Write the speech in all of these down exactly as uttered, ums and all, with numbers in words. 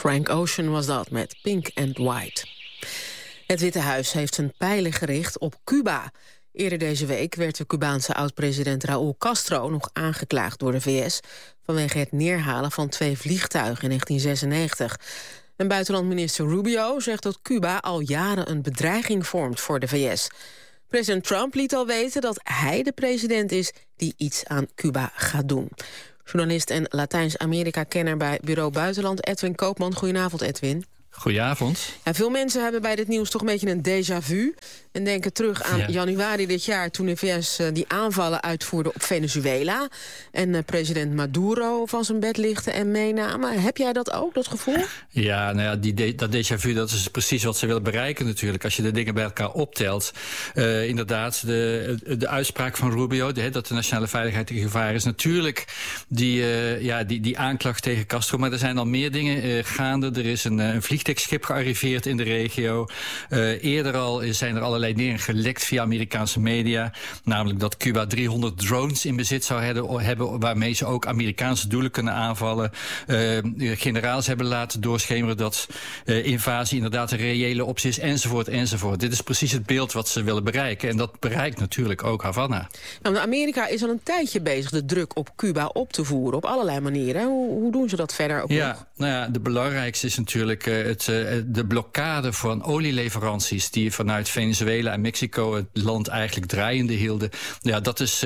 Frank Ocean was dat met Pink and White. Het Witte Huis heeft zijn pijlen gericht op Cuba. Eerder deze week werd de Cubaanse oud-president Raúl Castro nog aangeklaagd door de V S... vanwege het neerhalen van twee vliegtuigen in negentien zesennegentig. En buitenlandminister Rubio zegt dat Cuba al jaren een bedreiging vormt voor de V S. President Trump liet al weten dat hij de president is die iets aan Cuba gaat doen. Journalist en Latijns-Amerika-kenner bij Bureau Buitenland Edwin Koopman. Goedenavond, Edwin. Goedenavond. Ja, veel mensen hebben bij dit nieuws toch een beetje een déjà vu... en denken terug aan ja. januari dit jaar... toen de V S uh, die aanvallen uitvoerde op Venezuela... en uh, president Maduro van zijn bed lichtte en meenamen. Heb jij dat ook, dat gevoel? Ja, nou ja, die de, dat déjà vu, dat is precies wat ze willen bereiken natuurlijk... als je de dingen bij elkaar optelt. Uh, inderdaad, de, de uitspraak van Rubio... De, dat de nationale veiligheid in gevaar is... natuurlijk die, uh, ja, die, die aanklacht tegen Castro... maar er zijn al meer dingen uh, gaande. Er is een, een vliegtuig schip gearriveerd in de regio. Uh, eerder al zijn er allerlei dingen gelekt via Amerikaanse media. Namelijk dat Cuba driehonderd drones in bezit zou hebben... waarmee ze ook Amerikaanse doelen kunnen aanvallen. Uh, generaals hebben laten doorschemeren dat uh, invasie inderdaad een reële optie is, enzovoort, enzovoort. Dit is precies het beeld wat ze willen bereiken. En dat bereikt natuurlijk ook Havana. Nou, Amerika is al een tijdje bezig de druk op Cuba op te voeren. Op allerlei manieren. Hoe, hoe doen ze dat verder ook ja, nog? Nou ja, de belangrijkste is natuurlijk... Uh, Het, de blokkade van olieleveranties die vanuit Venezuela en Mexico het land eigenlijk draaiende hielden. Ja, dat is,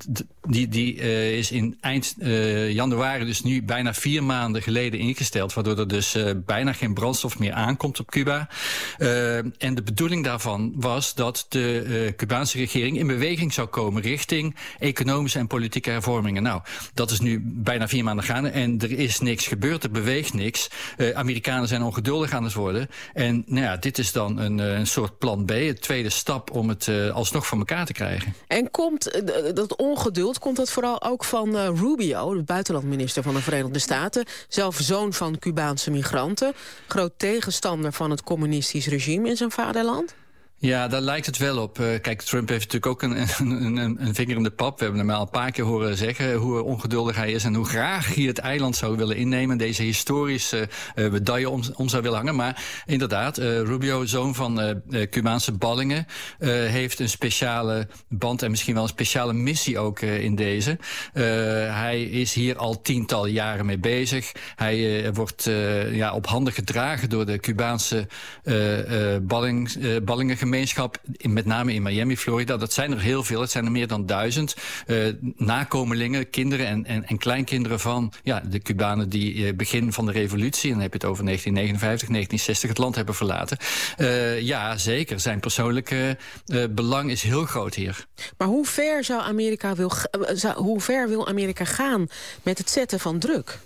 die, die uh, is in eind uh, januari, dus nu bijna vier maanden geleden ingesteld, waardoor er dus uh, bijna geen brandstof meer aankomt op Cuba. Uh, en de bedoeling daarvan was dat de uh, Cubaanse regering in beweging zou komen richting economische en politieke hervormingen. Nou, dat is nu bijna vier maanden gaande en er is niks gebeurd, er beweegt niks. Uh, Amerikanen zijn ongeduldig aan het worden. En nou ja, dit is dan een, een soort plan B, een tweede stap om het uh, alsnog voor elkaar te krijgen. En komt uh, dat ongeduld, komt dat vooral ook van uh, Rubio, de buitenlandminister van de Verenigde Staten, zelf zoon van Cubaanse migranten, groot tegenstander van het communistisch regime in zijn vaderland? Ja, daar lijkt het wel op. Uh, kijk, Trump heeft natuurlijk ook een, een, een, een vinger in de pap. We hebben hem al een paar keer horen zeggen hoe ongeduldig hij is en hoe graag hij het eiland zou willen innemen. Deze historische uh, medaille om, om zou willen hangen. Maar inderdaad, uh, Rubio, zoon van uh, uh, Cubaanse ballingen, uh, heeft een speciale band en misschien wel een speciale missie ook uh, in deze. Uh, hij is hier al tientallen jaren mee bezig. Hij uh, wordt uh, ja, op handen gedragen door de Cubaanse uh, uh, balling, uh, ballingen. Gemeenschap, met name in Miami, Florida. Dat zijn er heel veel, het zijn er meer dan duizend. Uh, nakomelingen, kinderen en, en, en kleinkinderen van ja, de Cubanen die uh, begin van de revolutie, en dan heb je het over negentien negenenvijftig, negentien zestig, het land hebben verlaten. Uh, ja, zeker. Zijn persoonlijke uh, belang is heel groot hier. Maar hoe ver, zou Amerika wil, zou, hoe ver wil Amerika gaan met het zetten van druk?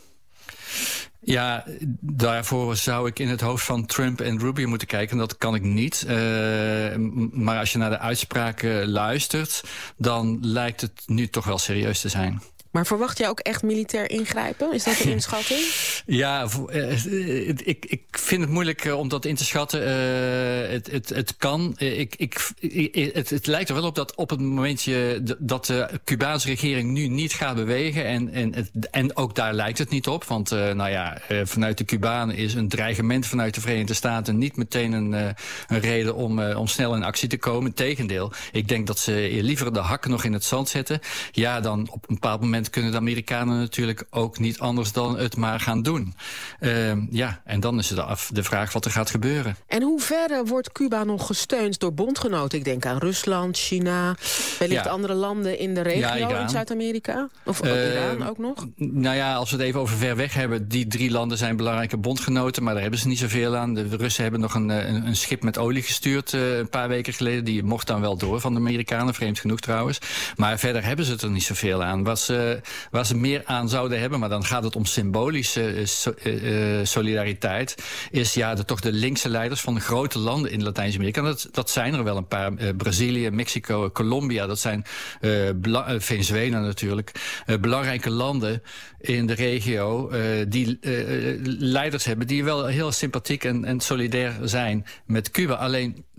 Ja, daarvoor zou ik in het hoofd van Trump en Rubio moeten kijken. Dat kan ik niet. Uh, maar als je naar de uitspraken luistert, dan lijkt het nu toch wel serieus te zijn. Maar verwacht jij ook echt militair ingrijpen? Is dat een inschatting? Ja, uh, ik, ik vind het moeilijk uh, om dat in te schatten. Uh, het, het, het kan. Uh, ik, ik, het, het lijkt er wel op dat op het momentje dat de Cubaanse regering nu niet gaat bewegen. En, en, het, en ook daar lijkt het niet op. Want uh, nou ja, uh, vanuit de Cubanen is een dreigement vanuit de Verenigde Staten niet meteen een, uh, een reden om, uh, om snel in actie te komen. Tegendeel, ik denk dat ze liever de hakken nog in het zand zetten. Ja, dan op een bepaald moment kunnen de Amerikanen natuurlijk ook niet anders dan het maar gaan doen. Uh, ja, en dan is het af de vraag wat er gaat gebeuren. En hoe ver wordt Cuba nog gesteund door bondgenoten? Ik denk aan Rusland, China, wellicht ja. andere landen in de regio, ja, in Zuid-Amerika? Of uh, Iran ook nog? Nou ja, als we het even over ver weg hebben, die drie landen zijn belangrijke bondgenoten, maar daar hebben ze niet zoveel aan. De Russen hebben nog een, een, een schip met olie gestuurd uh, een paar weken geleden. Die mocht dan wel door van de Amerikanen, vreemd genoeg trouwens. Maar verder hebben ze het er niet zoveel aan. Wat ze Waar ze meer aan zouden hebben, maar dan gaat het om symbolische uh, so, uh, solidariteit, is ja, de, toch de linkse leiders van de grote landen in Latijns-Amerika. Dat, dat zijn er wel een paar. Uh, Brazilië, Mexico, Colombia, dat zijn uh, bela- uh, Venezuela natuurlijk. Uh, belangrijke landen in de regio uh, die uh, leiders hebben die wel heel sympathiek en, en solidair zijn met Cuba. Alleen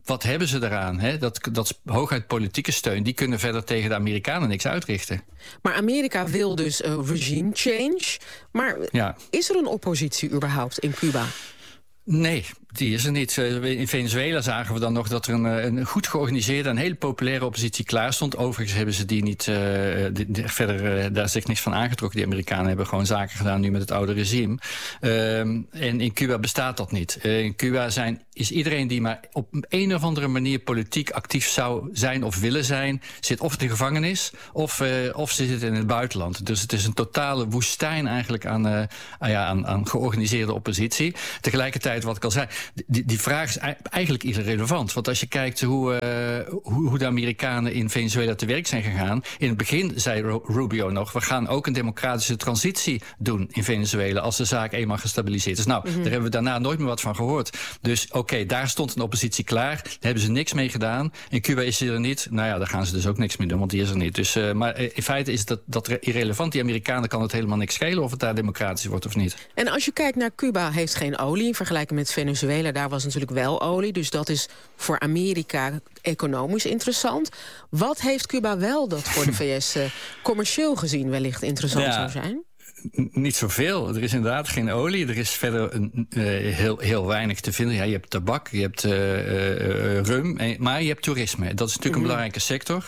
wat hebben ze daaraan? Hè? Dat, dat is hooguit politieke steun. Die kunnen verder tegen de Amerikanen niks uitrichten. Maar Amerika wil dus uh, regime change. Maar ja. Is er een oppositie überhaupt in Cuba? Nee, die is er niet. In Venezuela zagen we dan nog dat er een, een goed georganiseerde en hele populaire oppositie klaar stond. Overigens hebben ze die niet uh, die, die, verder uh, daar zich niks van aangetrokken. Die Amerikanen hebben gewoon zaken gedaan nu met het oude regime. Uh, en in Cuba bestaat dat niet. Uh, in Cuba zijn, is iedereen die maar op een of andere manier politiek actief zou zijn of willen zijn, zit of in de gevangenis of, uh, of ze zit in het buitenland. Dus het is een totale woestijn eigenlijk aan, uh, ah ja, aan, aan georganiseerde oppositie. Tegelijkertijd, wat ik al zei, Die, die vraag is eigenlijk irrelevant. Want als je kijkt hoe, uh, hoe, hoe de Amerikanen in Venezuela te werk zijn gegaan. In het begin zei Rubio nog, we gaan ook een democratische transitie doen in Venezuela als de zaak eenmaal gestabiliseerd is. Nou, mm-hmm. daar hebben we daarna nooit meer wat van gehoord. Dus oké, okay, daar stond een oppositie klaar. Daar hebben ze niks mee gedaan. In Cuba is die er niet. Nou ja, daar gaan ze dus ook niks mee doen, want die is er niet. Dus, uh, maar in feite is dat, dat irrelevant. Die Amerikanen kan het helemaal niks schelen of het daar democratisch wordt of niet. En als je kijkt naar Cuba, heeft geen olie in vergelijking met Venezuela. Daar was natuurlijk wel olie, dus dat is voor Amerika economisch interessant. Wat heeft Cuba wel dat voor de V S uh, commercieel gezien wellicht interessant ja. zou zijn? Niet zoveel. Er is inderdaad geen olie. Er is verder een, uh, heel, heel weinig te vinden. Ja, je hebt tabak, je hebt uh, uh, rum, maar je hebt toerisme. Dat is natuurlijk mm-hmm. een belangrijke sector.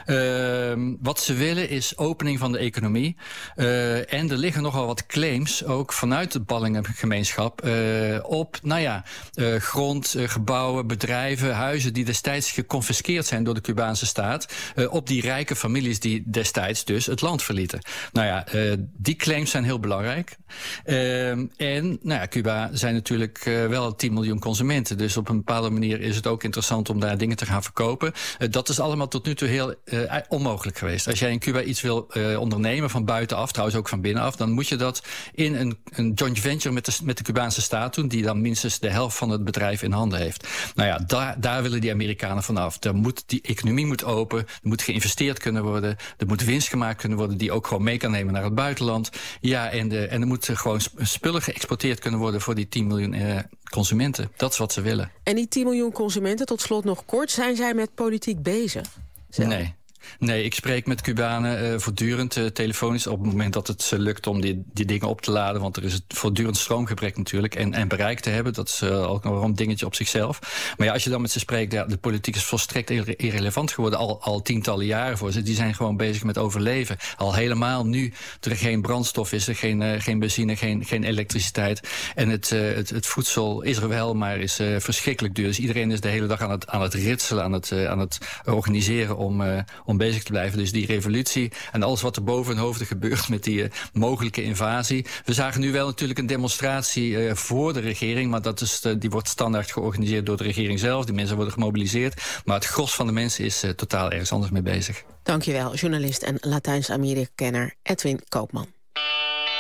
Uh, wat ze willen is opening van de economie. Uh, en er liggen nogal wat claims, ook vanuit de Ballingengemeenschap, uh, op, nou ja, uh, grond, uh, gebouwen, bedrijven, huizen die destijds geconfiskeerd zijn door de Cubaanse staat, uh, op die rijke families die destijds dus het land verlieten. Nou ja, uh, die claims zijn heel belangrijk. Uh, en nou ja, Cuba zijn natuurlijk uh, wel tien miljoen consumenten. Dus op een bepaalde manier is het ook interessant om daar dingen te gaan verkopen. Uh, dat is allemaal tot nu toe heel uh, onmogelijk geweest. Als jij in Cuba iets wil uh, ondernemen van buitenaf, trouwens ook van binnenaf, dan moet je dat in een, een joint venture met de, met de Cubaanse staat doen, die dan minstens de helft van het bedrijf in handen heeft. Nou ja, daar, daar willen die Amerikanen vanaf. Daar moet, die economie moet open, er moet geïnvesteerd kunnen worden, er moet winst gemaakt kunnen worden die ook gewoon mee kan nemen naar het buitenland. Ja, en, de, en er moet gewoon spullen geëxporteerd kunnen worden voor die tien miljoen eh, consumenten. Dat is wat ze willen. En die tien miljoen consumenten, tot slot nog kort, zijn zij met politiek bezig? Zelf? Nee. Nee, ik spreek met Cubanen uh, voortdurend uh, telefonisch op het moment dat het uh, lukt om die, die dingen op te laden. Want er is het voortdurend stroomgebrek natuurlijk. En, en bereik te hebben, dat is uh, ook nog een dingetje op zichzelf. Maar ja, als je dan met ze spreekt, ja, de politiek is volstrekt irre- irrelevant geworden. Al, al tientallen jaren voor ze. Die zijn gewoon bezig met overleven. Al helemaal nu er geen brandstof is, er geen, uh, geen benzine, geen, geen elektriciteit. En het, uh, het, het voedsel is er wel, maar is uh, verschrikkelijk duur. Dus iedereen is de hele dag aan het, aan het ritselen, aan het, uh, aan het organiseren om, uh, om bezig te blijven. Dus die revolutie en alles wat er boven hun hoofden gebeurt met die uh, mogelijke invasie. We zagen nu wel natuurlijk een demonstratie uh, voor de regering, maar dat is, uh, die wordt standaard georganiseerd door de regering zelf. Die mensen worden gemobiliseerd. Maar het gros van de mensen is uh, totaal ergens anders mee bezig. Dankjewel, journalist en Latijns-Amerika-kenner Edwin Koopman.